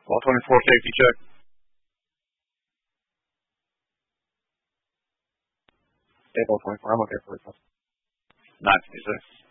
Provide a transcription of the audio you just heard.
Ball 24 safety check. 8 ball 24, I'm okay for it. 956.